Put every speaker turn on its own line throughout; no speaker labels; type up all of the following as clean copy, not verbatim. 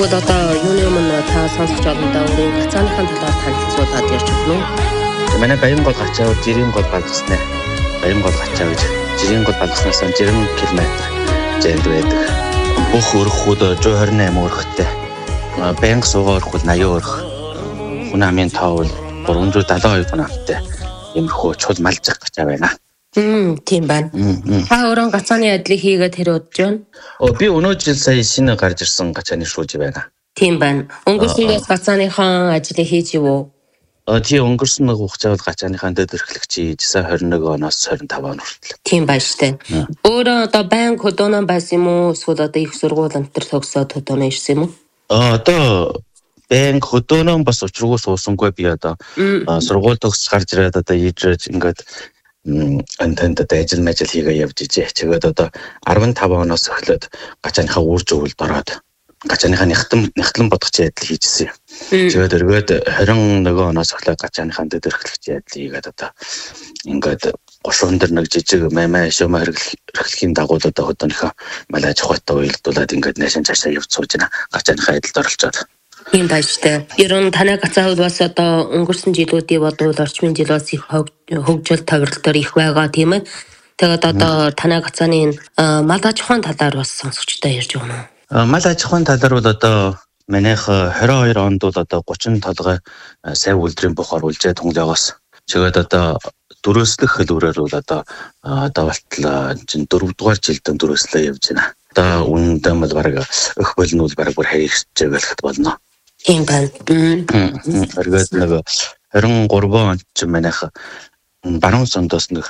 Одоо юуны өмнө та сонсож олондоо өөрийн гацааныхаа талаар танилцуулаад ярьж өгнө үү?
Манай баян гол гачаа жирийн гол балгаснаа. Баян гол гачаа гэж жирийн гол балгаснаас 60 км зайд байдаг. Бүх өрхүүд 128 өрхтэй. Баян суугаар өрхүүд 80 өрх. Хүн амын тоо бол 372 хүн амтай. Иймэрхүү чул малжих гачаа байна.
Тийм байна. Та өөрөө гацааны ажлыг хийгээд хэрэг удаж байна?
Би өнөө жил сая шинэ гарч ирсэн гачааны шүүж байна.
Тийм байна. Өнгөрсөнөөс гацааныхаа ажлыг хийж юу?
Тий өнгөрсөн нэг хугацаа бол гачааныхаа дэд эрхлэгч хийжсэн 21 оноос 25 он хүртэл.
Тийм байна штэ. Өөрөө одоо банк хөдөөнөө байсан юм уу? Эсвэл одоо их сургууль өнтер төгсөөд хөдөөнөө ирсэн юм уу?
Одоо банк хөдөөнөө бас учиргүй суусангүй би одоо сургууль төгсөж гарч ирээд одоо ижиж ингээд антанд ажил хийгээ явж ижээ. Чигээд одоо 15 оноос эхлээд гачааныхаа үр зөвлөлд ороод гачааныхаа нэгтлэн бодох ажил хийжсэн. Чигээд эргээд 21 оноос эхлээд гачааныхаа дэд эрхлэгч ажил хийгээд одоо ингээд гошуун дээр нэг жижиг мамаа шома хэрэглэхийн дагуу одоо хөдөөнийхөө мал аж ахуйтай уялдуулаад ингээд наашин цаашаа явж сууж байна. Гачааныхаа ажилд оролцоод.
Тийм байна штэ. Ер нь танай гацаа бол бас одоо өнгөрсөн жилүүдийн бодвол орчмын жилээс их хөгжил товирлолтоор их байгаа тийм ээ. Тэгээд одоо танай гацааны мал аж ахуйн талаар бас сонсогчтой ярьж өгнө.
Мал аж ахуйн талаар бол одоо манайх 22 онд бол одоо 30 толгой сая үлдрийн бох оруулжээ тунгалаагаас. Чигээд одоо дөрөслөх хэлбэрээр бол одоо болтол 4 дугаар жилдээ дөрөслөө явж байна. Одоо үнэндээ бол баг өх болно бол баг бүр хаягчжээ гэлэхэд болно.
Тийм байна.
Эргээд нэг 23 онд ч манайх баруун сондоос нэг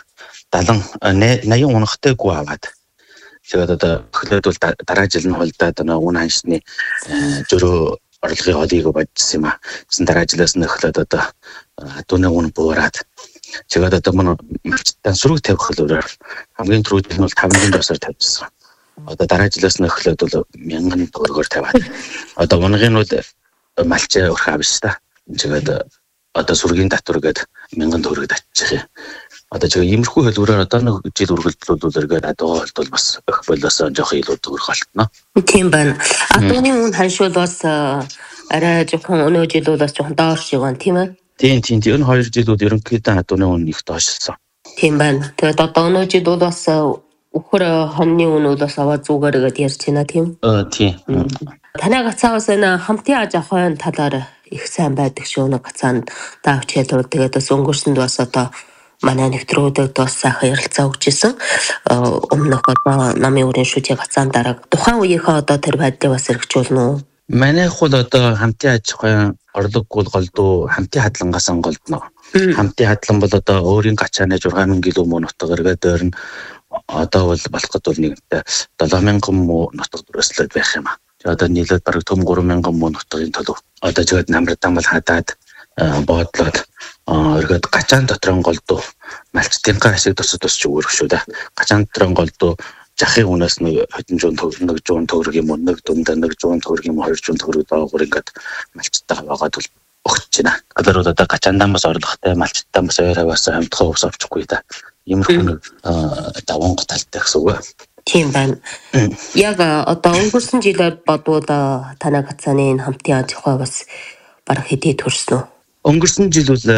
80 унахтай гоо аваад. Тэгээд одоо эхлээд бол дараа жил нь хулдаад үн ханшны зөрөө орлогын олийг бодсон юм аа. Гэсэн дараа жилээс нь эхлээд одоо дүүний үн буураад. Тэгээд одоо манай малчтаа сүрэг тавих хэлбэрээр хамгийн түрүүнд нь бол 5,000 төгрөгөөр тавьсан. Одоо дараа жилээс нь эхлээд бол 1000 төгрөгөөр тавиад. Одоо унгын бол малч өрх авч та. Тэгээд одоо сүргийн татвар гээд 1000 төгрөг татчих юм. Одоо ч иймэрхүү хэлбэрээр одоо нэг жил үргэлжлүүлвэл эргээд адуугаа бол бас өх болоосоо жоох илүү төгрөг олтно.
Тийм байна. Адууны үн ханшуул бас арай жоохон өнөө жил бол бас жоохон доор шиг байна тийм ээ.
Тийм. Энэ 2 жилүүд ерөнхийдөө адууны үн их доошсон.
Тийм байна. Тэгээд одоо өнөө жил бол бас өхөр хоньны үн бол бас аваа зүгээр гээд ярьж байна тийм.
Тийм.
Танай гацаавас хамтын аж ахуйн талаар их сайн байдаг шүү. Нэг гацаанд давч хэлбэр тэгээд бас өнгөрсөнд бас одоо манай нэвтрүүлэгт бас сайхан ярилцаа өгч ирсэн. Өмнөх одоо намын өрийн шүтээ гацаан дараа тухайн үеийнхээ одоо тэр байдлыг бас хэрэгжүүлнэ үү?
Манайх бол одоо хамтын аж ахуйн орлого голдуу хамтын хадлангаас голдно. Хамтын хадлан бол одоо өөрийн гачааны 6,000 км нутаг эргээд дээр нь одоо бол болоход бол нэгэнтээ 7,000 муу нутаг дөрөслөд байх юм аа. Одоо нийлээд бараг төм 3,000 муу нутгийн төлөв. Одоо жигэд намртан бол хадаад боодлоод эргээд гачаан дотрон голдуу малчтын ашиг тусч өгөх шүү дээ. Гачаан дотрон голдуу жахын үнээс нэг хэдэн зуун төгрөг юм уу, нэг дундаа 100 төгрөг юм уу, 200 төгрөг доогуур ингээд малчтай хаваагаад өгч байна. Одоо гачаандаа бас орлоготой, малчтаа бас ойр хаваас хамтхаа ус авчихгүй да. Иймэрхүү даван талтай гэсэн үг.
Тийм байна. Яг одоо өнгөрсөн жилээр бодвол танай гацааны хамтын аж ахуй бас бараг хэдий төрсөн үү?
Өнгөрсөн жил бол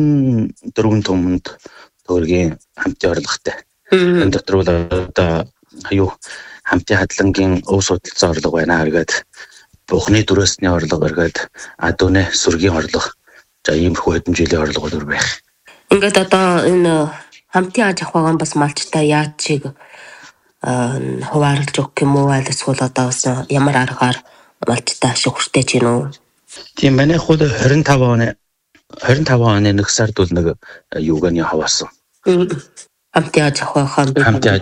84 түмэнд төгрөгийн хамтын орлоготой. Энэ дотор бол одоо хамтын хадлангийн өв судалцсан орлого байна. Эргээд бухны дөрөөсний орлого эргээд адууны сүргийн орлого. За иймэрхүү хэдэн жилийн орлого бол байх.
Ингээд одоо энэ хамтын аж ахуйгаа бас малчтай яаж чиг хуваарлаж өгөх юм уу? Эсвэл одоо ямар аргаар малчтай ашиг хүртэж гинөө?
Тийм манайх бол 25 оны нэг сард бол нэг юуганы хаваасан.
Хамтын аж ахуйхан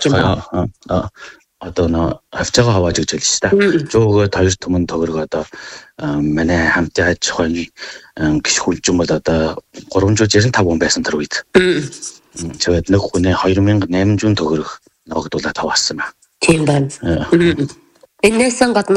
одоо авчаага хавааж гэж хэлсэн шүү дээ. Жөөгөө 2 түмэн төгрөг одоо манай хамтын аж ахуйн гişхүлжин бол одоо 395 хүн байсан тэр үед. Тэгээд нэг хүнээ 2800 төгрөг ногдуулаад хаваасан ба.
Тийм байна. Энэсэн гадна